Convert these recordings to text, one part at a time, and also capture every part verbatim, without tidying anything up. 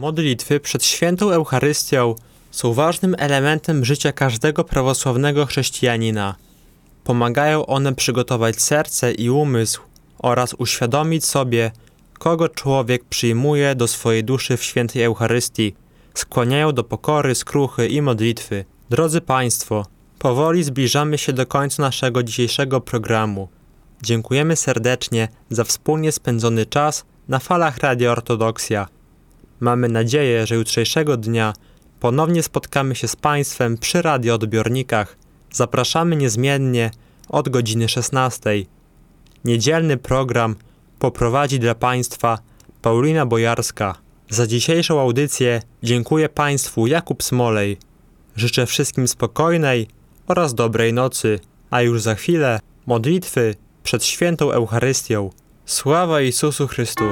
Modlitwy przed świętą Eucharystią są ważnym elementem życia każdego prawosławnego chrześcijanina. Pomagają one przygotować serce i umysł oraz uświadomić sobie, kogo człowiek przyjmuje do swojej duszy w świętej Eucharystii. Skłaniają do pokory, skruchy i modlitwy. Drodzy Państwo, powoli zbliżamy się do końca naszego dzisiejszego programu. Dziękujemy serdecznie za wspólnie spędzony czas na falach Radia Ortodoksja. Mamy nadzieję, że jutrzejszego dnia ponownie spotkamy się z Państwem przy radioodbiornikach. Zapraszamy niezmiennie od godziny szesnastej. Niedzielny program poprowadzi dla Państwa Paulina Bojarska. Za dzisiejszą audycję dziękuję Państwu Jakub Smolej. Życzę wszystkim spokojnej oraz dobrej nocy, a już za chwilę modlitwy przed świętą Eucharystią. Sława Jezusu Chrystu!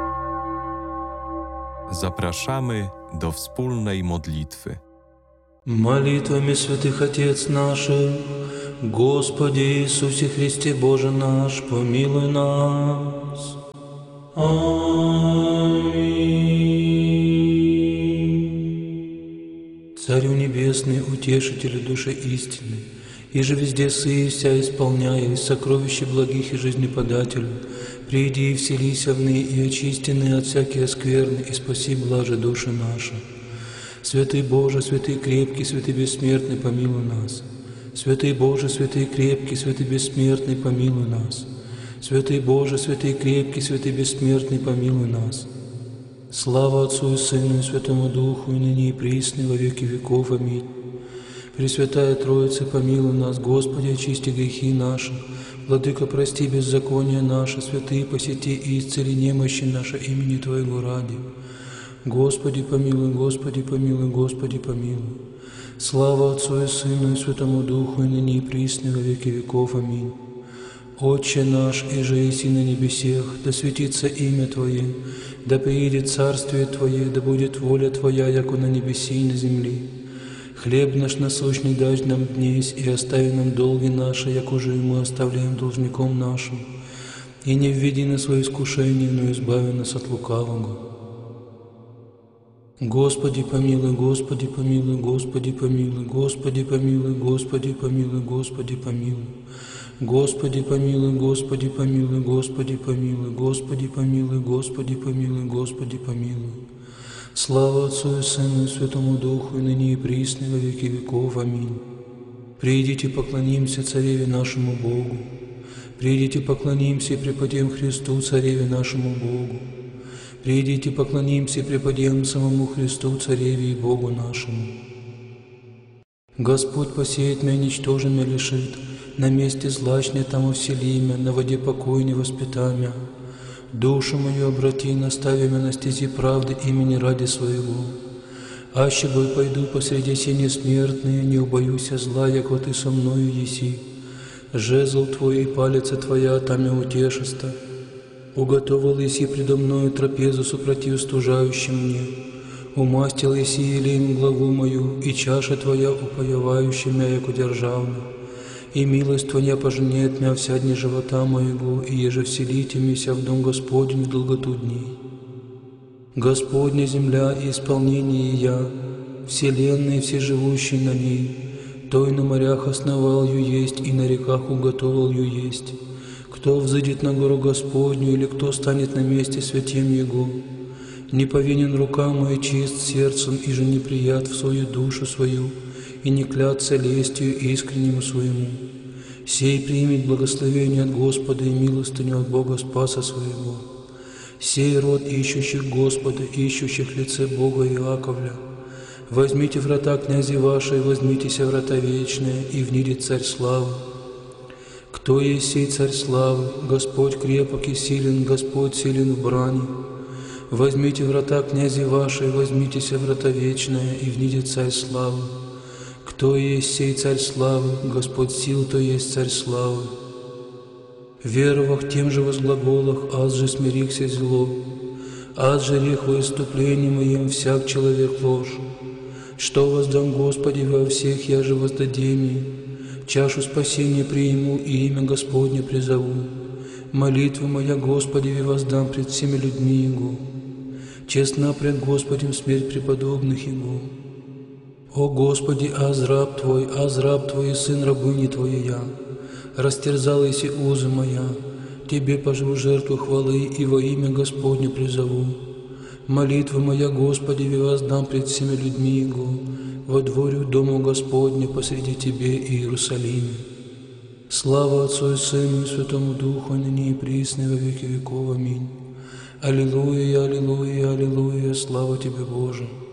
Zapraszamy do wspólnej modlitwy. Молитвами святых Отец наших, Господи Иисусе Христе Боже наш, помилуй нас. Аминь. Царю Небесный, Утешителю души истины, и же везде сы и вся исполняя, сокровища благих и жизнеподателю, приди и вселися в ны и очистенные от всякие скверны, и спаси блаже души наши. Святый Боже, святый крепкий, святый бессмертный, помилуй нас. Святый Боже, святый крепкий, святый бессмертный, помилуй нас. Святый Боже, святый крепкий, святый бессмертный, помилуй нас. Слава Отцу и Сыну и Святому Духу, и ныне и присно, и во веки веков. Аминь. Пресвятая Троица, помилуй нас, Господи, очисти грехи наши. Владыка, прости беззаконие наше, святые, посети и исцели немощи наши имени Твоего ради. Господи, помилуй, Господи, помилуй, Господи, помилуй. Слава Отцу и Сыну и Святому Духу, и ныне и присно, во веки веков. Аминь. Отче наш, иже еси на небесех, да светится имя Твое, да приидет царствие Твое, да будет воля Твоя, яко на небеси и на земли. Хлеб наш насущный дай нам днесь, и остави нам долги наши, як уже и мы оставляем должником нашим. И не введи нас в свое искушение, но избави нас от лукавого. Господи помилуй, Господи помилуй, Господи помилуй, Господи помилуй, Господи помилуй, Господи помилуй. Господи помилуй, Господи помилуй, Господи помилуй, Господи помилуй, Господи помилуй, Господи помилуй. Слава Отцу и Сыну и Святому Духу, и ныне и присно, и во веки веков. Аминь. Придите, поклонимся Цареве нашему Богу. Придите, поклонимся и преподем Христу, Цареве нашему Богу. Придите, поклонимся и преподем самому Христу, Цареве и Богу нашему. Господь посеет меня, ничтожен меня лишит, на месте злачне там всели мя, на воде покой не воспитай мя. Душу мою обрати, настави меня на стези правды имени ради своего. Аще бы пойду посреди сени смертные, не убоюся зла, яко ты со мною еси. Жезл твой и палица твоя, там и утешеста. Уготовил еси предо мною трапезу супротив стужающим мне. Умастил еси елеем главу мою, и чаша твоя упоевающая мя, яко державна. И милость Твоя поженет мя вся дни живота моего, и еже вселите мися в дом Господень в долготу дней. Господня земля и исполнение я, вселенная все живущие на ней, то и на морях основал ю есть, и на реках уготовал ю есть. Кто взыдет на гору Господню, или кто станет на месте святем Его? Не повинен рука моя, чист сердцем, и же не прият в свою душу свою, и не клятся лестью искреннему своему. Сей примет благословение от Господа и милостыню от Бога Спаса своего. Сей род ищущих Господа, ищущих лице Бога Иаковля. Возьмите врата князи вашей, возьмитеся врата вечные, и внидит Царь славы. Кто есть сей Царь славы? Господь крепок и силен, Господь силен в брани. Возьмите врата князи вашей, возьмитеся врата вечные, и внидит Царь славы. Кто есть сей Царь славы? Господь сил, то есть Царь славы. Веровах тем же возглаголах, аз же смирихся зло, аз же рех во иступлении моем всяк человек ложь. Что воздам Господи во всех, я же воздадим, чашу спасения приму и имя Господне призову. Молитва моя Господи воздам пред всеми людьми Его. честна пред Господем смерть преподобных Его. О Господи, аз раб Твой, аз раб Твой, сын рабыни Твоей я, растерзал еси узы моя, Тебе поживу жертву хвалы и во имя Господне призову. Молитва моя, Господи, и воздам пред всеми людьми Его, во дворю дому Господне посреди Тебе и Иерусалиме. Слава Отцу и Сыну и Святому Духу, ныне и присно, и во веки веков. Аминь. Аллилуйя, аллилуйя, аллилуйя, слава Тебе, Боже!